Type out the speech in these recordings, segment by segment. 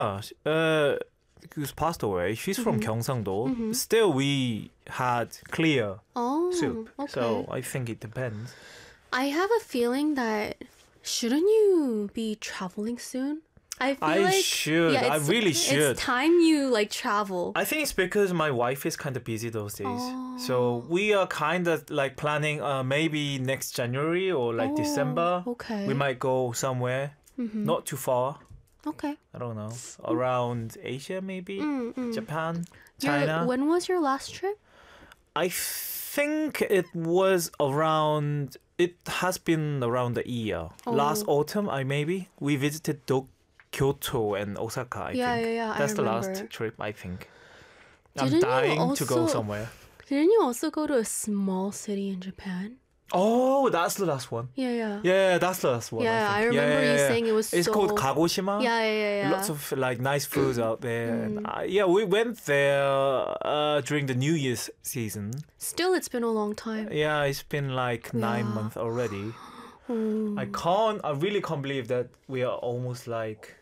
who's passed away. She's from Gyeongsangdo. Mm-hmm. Still, we had clear Oh, soup. okay. So I think it depends. I have a feeling that shouldn't you be traveling soon? I feel I like should. I really should. It's time you like travel. I think it's because my wife is kind of busy those days. Oh. So we are kind of like planning maybe next January or like December. Okay. We might go somewhere, not too far. Okay. I don't know. Around Asia maybe? Japan, China. When was your last trip? I think it was around, it has been around a year. Last autumn, we visited Kyoto and Osaka, I think. Yeah, That's I the remember. last trip, I think. Didn't I'm you dying to go also- somewhere. Didn't you also go to a small city in Japan? Oh, that's the last one. Yeah. Yeah, that's the last one. Yeah, I think. remember you saying it was It's so... called Kagoshima. Yeah. Lots of like nice foods out there. And, we went there during the New Year's season. Still, it's been a long time. Yeah, it's been like 9 months already. I really can't believe that we are almost like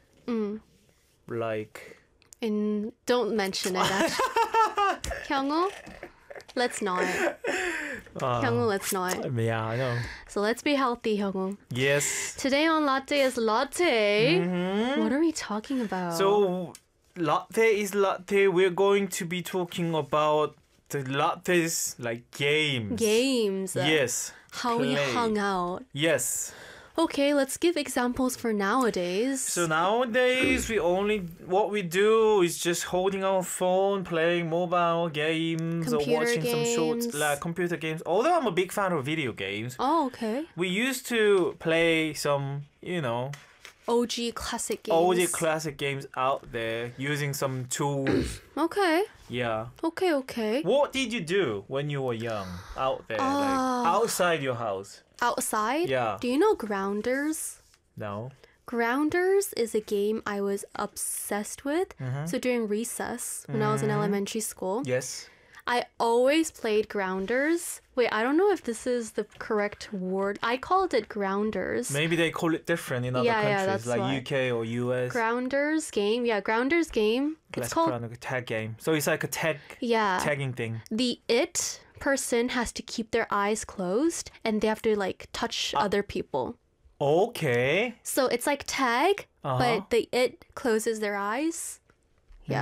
Don't mention it, actually. Kyungho, let's not. Kyungho, let's not. Yeah, I know. So let's be healthy, Kyungho. Yes. Today on Latte is Latte. What are we talking about? So, latte is latte. We're going to be talking about the lattes like games. Games. Yes. How we play. hung out. Yes. Okay, let's give examples for nowadays. So nowadays, what we do is just holding our phone, playing mobile games, or Computer watching some shorts, games. like computer games. Although I'm a big fan of video games, Oh, okay. we used to play some, OG classic games. old classic games out there using some tools. Okay. Yeah. Okay. What did you do when you were young out there, like outside your house? Outside? Yeah. Do you know Grounders? No. Grounders is a game I was obsessed with. So during recess, when I was in elementary school, Yes. I always played Grounders. Wait, I don't know if this is the correct word. I called it Grounders. Maybe they call it different in other Yeah, countries, that's like why. UK or US. Grounders game. Yeah, Grounders game. It's called... A tag game. So it's like a tagging thing. The it person has to keep their eyes closed and they have to like touch other people. Okay. So it's like tag, but the it closes their eyes. Yeah.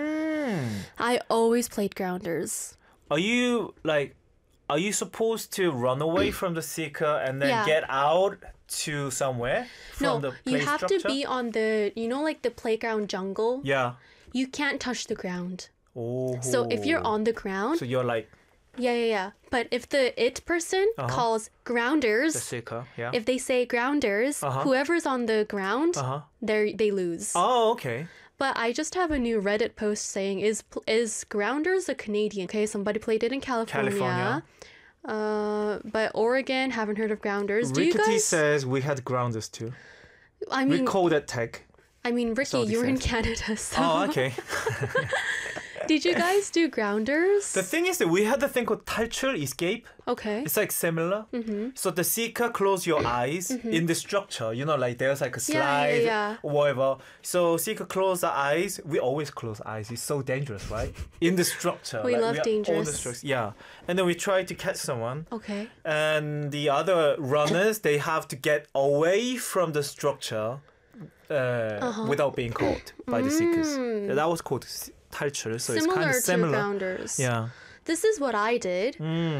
I always played Grounders. Are you supposed to run away from the seeker and then Yeah. get out to somewhere from the play you have structure? to be on the, like the playground jungle. Yeah. You can't touch the ground. Oh. So if you're on the ground, So you're like yeah. But if the it person calls grounders, the seeker, yeah. if they say grounders, whoever's on the ground, they lose. Oh, okay. But I just have a new Reddit post saying, is Grounders a Canadian? Okay, somebody played it in California. But Oregon, haven't heard of Grounders. Do you Rickety guys? says we had grounders too. I We mean, call that tag. Ricky, so you were in defense. Canada, so Oh, okay. did you guys do Grounders? The thing is that we had a thing called 탈출, escape. Okay. It's like similar. So the seeker close your eyes in the structure. Like there's like a slide yeah. or whatever. So seeker close the eyes. We always close eyes. It's so dangerous, right? In the structure. We love are dangerous. Yeah. And then we try to catch someone. Okay. And the other runners, they have to get away from the structure without being caught by the seekers. That was called 탈출. So it's kind of similar. to Grounders. Yeah. This is what I did.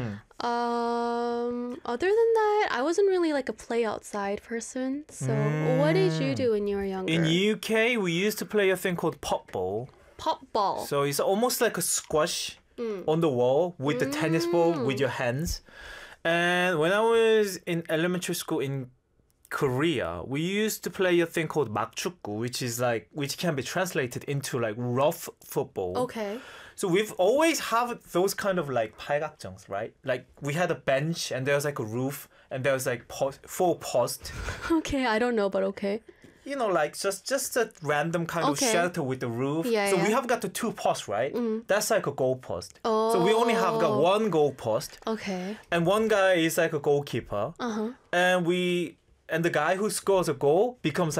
Other than that, I wasn't really like a play outside person. So what did you do when you were younger? In UK, we used to play a thing called pop ball. Pop ball. So it's almost like a squash on the wall with the tennis ball with your hands. And when I was in elementary school in Korea, we used to play a thing called 막축구, which can be translated into like rough football. Okay. So we've always have those kind of like 팔각정s, right? Like we had a bench and there was like a roof and there was like four posts. Okay, I don't know, but okay. Like just a random kind of shelter with the roof. Yeah, so yeah. we have got the two posts, right? That's like a goal post. So we only have got one goal post. Okay. And one guy is like a goalkeeper. And the guy who scores a goal becomes